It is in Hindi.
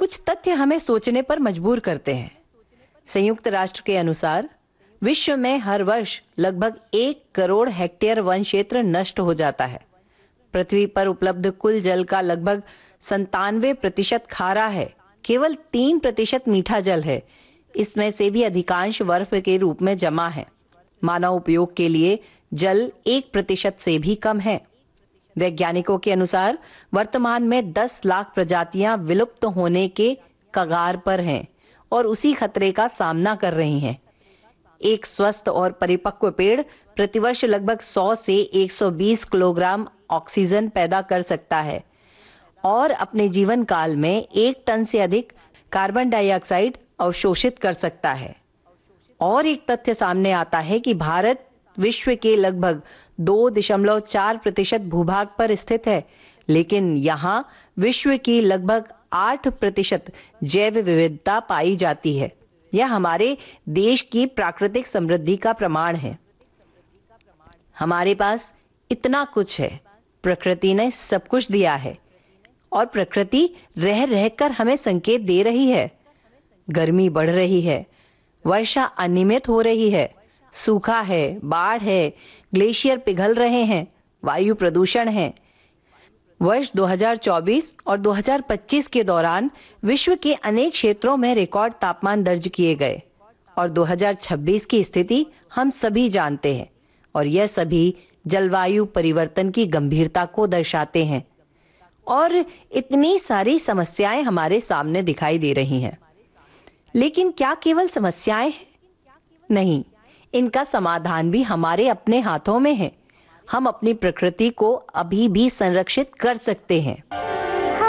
कुछ तथ्य हमें सोचने पर मजबूर करते हैं। संयुक्त राष्ट्र के अनुसार विश्व में हर वर्ष लगभग 1 करोड़ हेक्टेयर वन क्षेत्र नष्ट हो जाता है। पृथ्वी पर उपलब्ध कुल जल का लगभग 97% खारा है, केवल 3% मीठा जल है। इसमें से भी अधिकांश बर्फ के रूप में जमा है। मानव उपयोग के लिए जल 1% से भी कम है। वैज्ञानिकों के अनुसार वर्तमान में 10 लाख प्रजातियां विलुप्त होने के कगार पर हैं और उसी खतरे का सामना कर रही हैं। एक स्वस्थ और परिपक्व पेड़ प्रतिवर्ष लगभग 100 से 120 किलोग्राम ऑक्सीजन पैदा कर सकता है और अपने जीवन काल में 1 टन से अधिक कार्बन डाइऑक्साइड अवशोषित कर सकता है। और एक तथ्य सामने आता है कि भारत विश्व के लगभग 2.4% भूभाग पर स्थित है, लेकिन यहाँ विश्व की लगभग 8% जैव विविधता पाई जाती है। यह हमारे देश की प्राकृतिक समृद्धि का प्रमाण है। हमारे पास इतना कुछ है, प्रकृति ने सब कुछ दिया है और प्रकृति रह रहकर हमें संकेत दे रही है। गर्मी बढ़ रही है, वर्षा अनियमित हो रही है, सूखा है, बाढ़ है, ग्लेशियर पिघल रहे हैं, वायु प्रदूषण है। वर्ष 2024 और 2025 के दौरान विश्व के अनेक क्षेत्रों में रिकॉर्ड तापमान दर्ज किए गए और 2026 की स्थिति हम सभी जानते हैं और यह सभी जलवायु परिवर्तन की गंभीरता को दर्शाते हैं। और इतनी सारी समस्याएं हमारे सामने दिखाई दे रही हैं। लेकिन क्या केवल समस्याएं हैं? नहीं, इनका समाधान भी हमारे अपने हाथों में है। हम अपनी प्रकृति को अभी भी संरक्षित कर सकते हैं।